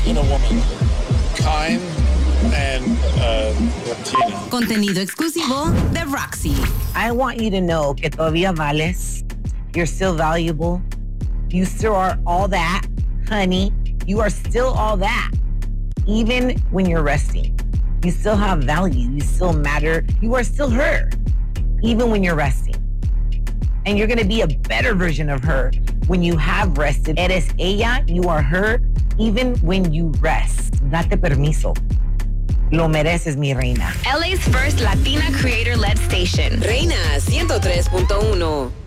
in a woman. Kind and Latina. Contenido exclusivo de Roxy. I want you to know que todavía vales. You're still valuable. You still are all that, honey. You are still all that. Even when you're resting, you still have value. You still matter. You are still her, even when you're resting. And you're going to be a better version of her when you have rested. Eres ella, you are her, even when you rest. Date permiso. Lo mereces, mi reina. LA's first Latina creator-led station. Reina 103.1.